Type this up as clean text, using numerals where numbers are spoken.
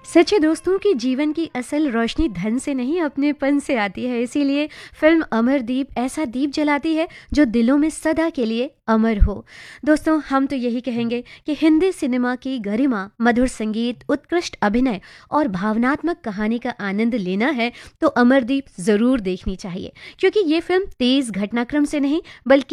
सच्चे दोस्तों की जीवन की असल रोशनी धन से नहीं अपनेपन से आती है। इसीलिए फिल्म अमरदीप ऐसा दीप जलाती है जो दिलों में सदा के लिए अमर हो। दोस्तों, हम तो यही कहेंगे कि हिंदी सिनेमा की गरिमा, मधुर संगीत, उत्कृष्ट अभिनय और भावनात्मक कहानी का आनंद लेना है तो अमरदीप जरूर देखनी चाहिए, क्योंकि ये फिल्म तेज घटनाक्रम से नहीं बल्कि